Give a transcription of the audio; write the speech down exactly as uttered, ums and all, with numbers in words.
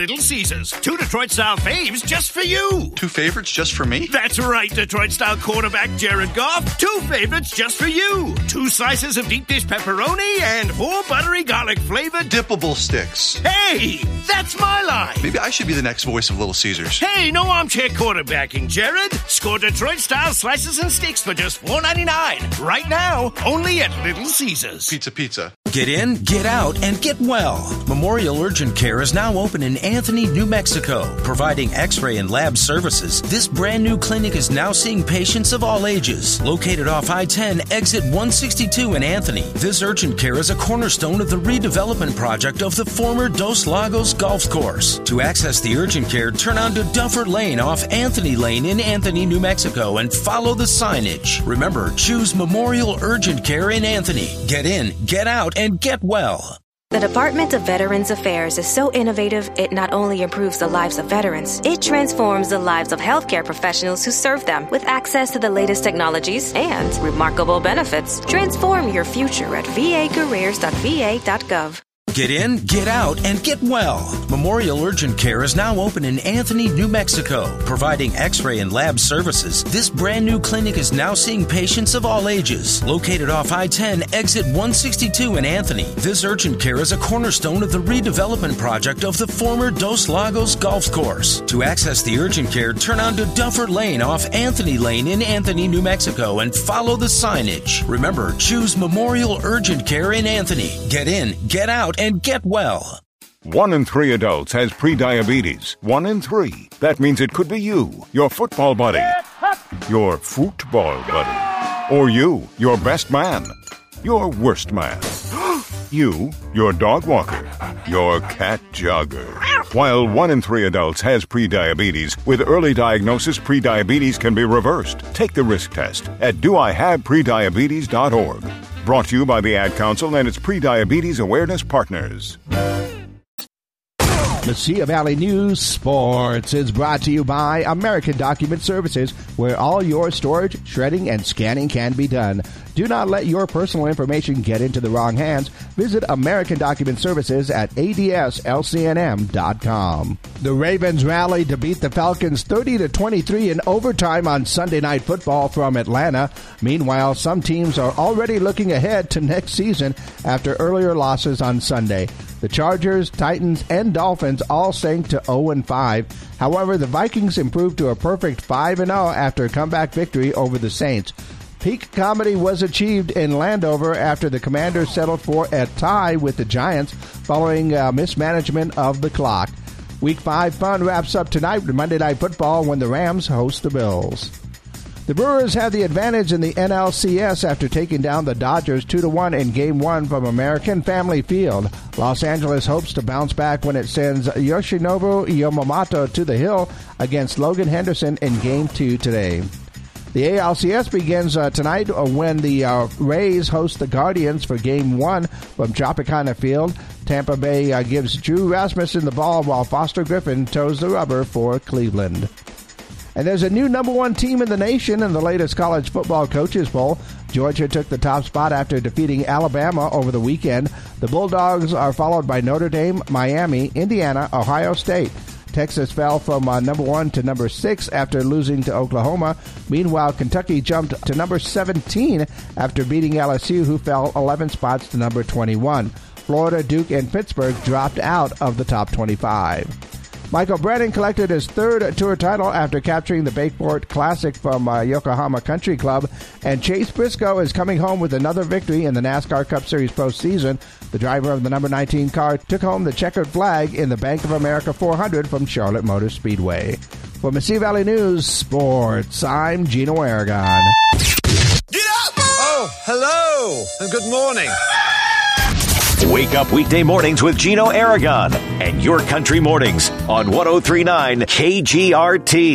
Little Caesars. Two Detroit-style faves just for you. Two favorites just for me? That's right, Detroit-style quarterback Jared Goff. Two favorites just for you. Two slices of deep dish pepperoni and four buttery garlic-flavored dippable sticks. Hey, that's my line. Maybe I should be the next voice of Little Caesars. Hey, no armchair quarterbacking, Jared. Score Detroit-style slices and sticks for just four ninety-nine. Right now, only at Little Caesars. Pizza, pizza. Get in, get out, and get well. Memorial Urgent Care is now open in Anthony, New Mexico, providing x-ray and lab services. This brand new clinic is now seeing patients of all ages. Located off I ten, exit one sixty-two in Anthony, this urgent care is a cornerstone of the redevelopment project of the former Dos Lagos Golf Course. To access the urgent care, turn onto Duffer Lane off Anthony Lane in Anthony, New Mexico, and follow the signage. Remember, choose Memorial Urgent Care in Anthony. Get in, get out, and get well. The Department of Veterans Affairs is so innovative, it not only improves the lives of veterans, it transforms the lives of healthcare professionals who serve them with access to the latest technologies and remarkable benefits. Transform your future at v a careers dot v a dot gov. Get in, get out, and get well. Memorial Urgent Care is now open in Anthony, New Mexico, providing x-ray and lab services. This brand new clinic is now seeing patients of all ages. Located off I ten, exit one sixty-two in Anthony, this urgent care is a cornerstone of the redevelopment project of the former Dos Lagos Golf Course. To access the urgent care, turn onto Duffer Lane off Anthony Lane in Anthony, New Mexico, and follow the signage. Remember, choose Memorial Urgent Care in Anthony. Get in, get out, and get well. One in three adults has prediabetes. One in three. That means it could be you, your football buddy, your football buddy, or you, your best man, your worst man, you, your dog walker, your cat jogger. While one in three adults has prediabetes, with early diagnosis, prediabetes can be reversed. Take the risk test at do I have prediabetes dot org. Brought to you by the Ad Council and its Prediabetes Awareness Partners. Mesilla Valley News Sports is brought to you by American Document Services, where all your storage, shredding, and scanning can be done. Do not let your personal information get into the wrong hands. Visit American Document Services at A D S L C N M dot com. The Ravens rallied to beat the Falcons thirty to twenty-three in overtime on Sunday Night Football from Atlanta. Meanwhile, some teams are already looking ahead to next season after earlier losses on Sunday. The Chargers, Titans, and Dolphins all sank to oh and five. However, the Vikings improved to a perfect five and oh after a comeback victory over the Saints. Peak comedy was achieved in Landover after the Commanders settled for a tie with the Giants following uh, mismanagement of the clock. Week five fun wraps up tonight with Monday Night Football when the Rams host the Bills. The Brewers have the advantage in the N L C S after taking down the Dodgers two to one in Game one from American Family Field. Los Angeles hopes to bounce back when it sends Yoshinobu Yamamoto to the hill against Logan Henderson in Game two today. The A L C S begins uh, tonight uh, when the uh, Rays host the Guardians for Game one from Tropicana Field. Tampa Bay uh, gives Drew Rasmussen the ball while Foster Griffin toes the rubber for Cleveland. And there's a new number one team in the nation in the latest college football coaches poll. Georgia took the top spot after defeating Alabama over the weekend. The Bulldogs are followed by Notre Dame, Miami, Indiana, Ohio State. Texas fell from uh, number one to number six after losing to Oklahoma. Meanwhile, Kentucky jumped to number seventeen after beating L S U, who fell eleven spots to number twenty-one. Florida, Duke, and Pittsburgh dropped out of the top twenty-five. Michael Brennan collected his third tour title after capturing the Bayport Classic from uh, Yokohama Country Club, and Chase Briscoe is coming home with another victory in the NASCAR Cup Series postseason. The driver of the number nineteen car took home the checkered flag in the Bank of America four hundred from Charlotte Motor Speedway. For Mesilla Valley News Sports, I'm Gino Aragon. Get up! Oh, hello, and good morning. Wake up weekday mornings with Gino Aragon and Your Country Mornings on one oh three point nine K G R T.